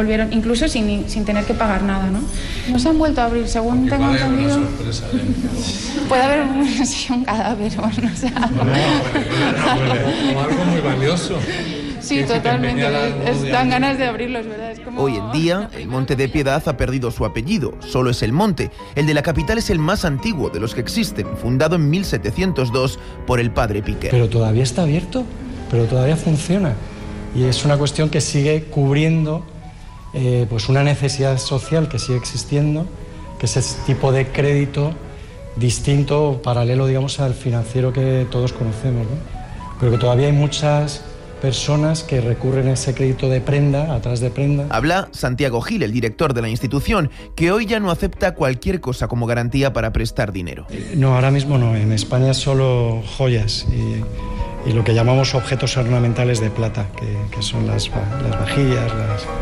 volvieron, incluso sin tener que pagar nada, ¿no? No se han vuelto a abrir, según tengo entendido. Puede haber un cadáver, o no sé. Como algo muy valioso. Sí, totalmente. Dan ganas de abrirlos, ¿verdad? Hoy en día, el Monte de Piedad ha perdido su apellido. Solo es el monte. El de la capital es el más antiguo de los que existen, fundado en 1702 por el padre Piquer. Pero todavía está abierto, pero todavía funciona. Y es una cuestión que sigue cubriendo pues una necesidad social que sigue existiendo, que es ese tipo de crédito distinto, paralelo, digamos, al financiero que todos conocemos, ¿no? Pero que todavía hay muchas personas que recurren a ese crédito de prenda, atrás de prenda. Habla Santiago Gil, el director de la institución, que hoy ya no acepta cualquier cosa como garantía para prestar dinero. No, ahora mismo no. En España solo joyas y lo que llamamos objetos ornamentales de plata, que son las vajillas,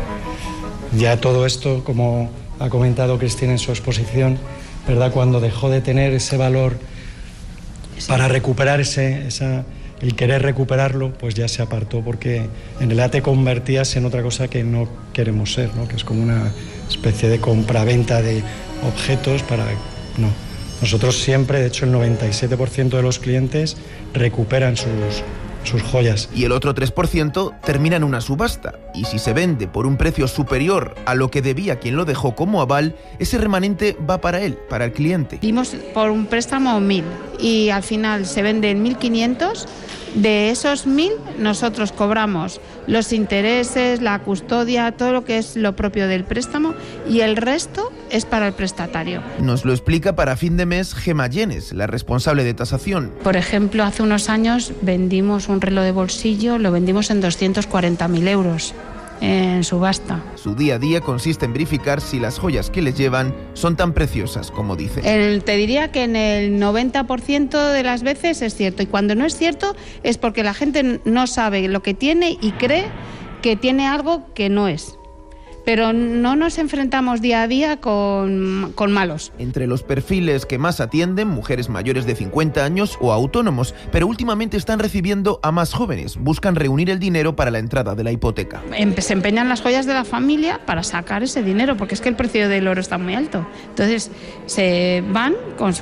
ya todo esto, como ha comentado Cristina en su exposición, ¿verdad? Cuando dejó de tener ese valor para recuperar el querer recuperarlo, pues ya se apartó, porque en realidad te convertías en otra cosa que no queremos ser, ¿no? Que es como una especie de compra-venta de objetos No. Nosotros siempre, de hecho, el 97% de los clientes recuperan sus joyas. Y el otro 3% termina en una subasta. Y si se vende por un precio superior a lo que debía quien lo dejó como aval, ese remanente va para él, para el cliente. Dimos por un préstamo 1.000 y al final se vende en 1.500. De esos 1.000 nosotros cobramos los intereses, la custodia, todo lo que es lo propio del préstamo, y el resto es para el prestatario. Nos lo explica para fin de mes Gemma Llenes, la responsable de tasación. Por ejemplo, hace unos años vendimos un reloj de bolsillo, lo vendimos en 240.000 euros en subasta. Su día a día consiste en verificar si las joyas que les llevan son tan preciosas como dicen. Te diría que en el 90% de las veces es cierto, y cuando no es cierto es porque la gente no sabe lo que tiene y cree que tiene algo que no es. Pero no nos enfrentamos día a día con malos. Entre los perfiles que más atienden, mujeres mayores de 50 años o autónomos, pero últimamente están recibiendo a más jóvenes. Buscan reunir el dinero para la entrada de la hipoteca. Se empeñan las joyas de la familia para sacar ese dinero, porque es que el precio del oro está muy alto. Entonces se van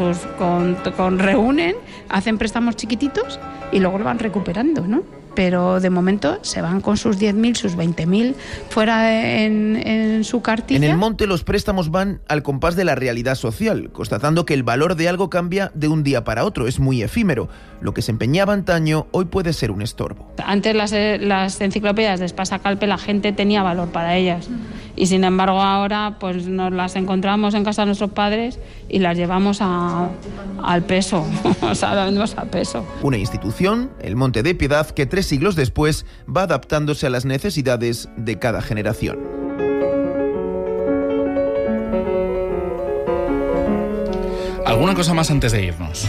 reúnen, hacen préstamos chiquititos y luego lo van recuperando, ¿no? Pero de momento se van con sus 10.000, sus 20.000 fuera en su cartilla. En el monte los préstamos van al compás de la realidad social, constatando que el valor de algo cambia de un día para otro, es muy efímero. Lo que se empeñaba antaño hoy puede ser un estorbo. Antes las enciclopedias de Espasa-Calpe la gente tenía valor para ellas, y sin embargo ahora pues nos las encontramos en casa de nuestros padres y las llevamos al peso, o sea, las vendemos al peso. Una institución, el Monte de Piedad, que 3 siglos después va adaptándose a las necesidades de cada generación. ¿Alguna cosa más antes de irnos?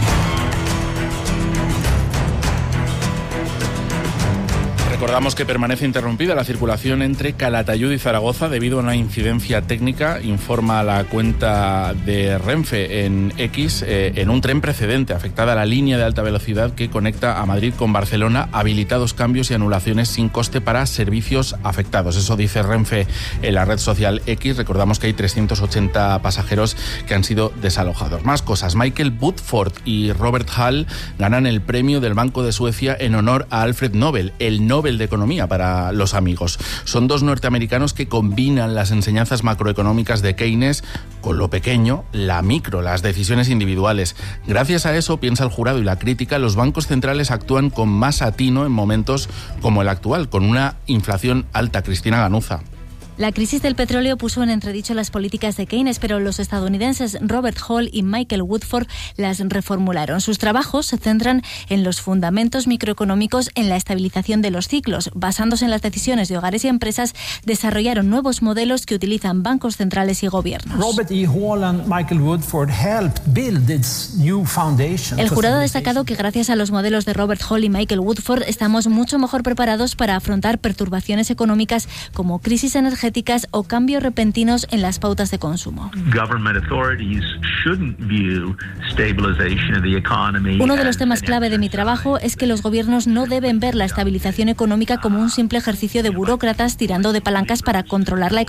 Recordamos que permanece interrumpida la circulación entre Calatayud y Zaragoza debido a una incidencia técnica, informa la cuenta de Renfe en X, en un tren precedente, afectada la línea de alta velocidad que conecta a Madrid con Barcelona, habilitados cambios y anulaciones sin coste para servicios afectados. Eso dice Renfe en la red social X. Recordamos que hay 380 pasajeros que han sido desalojados. Más cosas. Michael Woodford y Robert Hall ganan el premio del Banco de Suecia en honor a Alfred Nobel, el Nobel de Economía para los amigos. Son 2 norteamericanos que combinan las enseñanzas macroeconómicas de Keynes con lo pequeño, la micro, las decisiones individuales. Gracias a eso, piensa el jurado y la crítica, los bancos centrales actúan con más atino en momentos como el actual, con una inflación alta. Cristina Ganuza. La crisis del petróleo puso en entredicho las políticas de Keynes, pero los estadounidenses Robert Hall y Michael Woodford las reformularon. Sus trabajos se centran en los fundamentos microeconómicos, en la estabilización de los ciclos. Basándose en las decisiones de hogares y empresas, desarrollaron nuevos modelos que utilizan bancos centrales y gobiernos. Robert E. Hall and Michael Woodford helped build its new foundation. El jurado ha destacado que gracias a los modelos de Robert Hall y Michael Woodford estamos mucho mejor preparados para afrontar perturbaciones económicas como crisis energética o cambios repentinos en las pautas de consumo. Uno de los temas clave de mi trabajo es que los gobiernos no deben ver la estabilización económica como un simple ejercicio de burócratas tirando de palancas para controlar la economía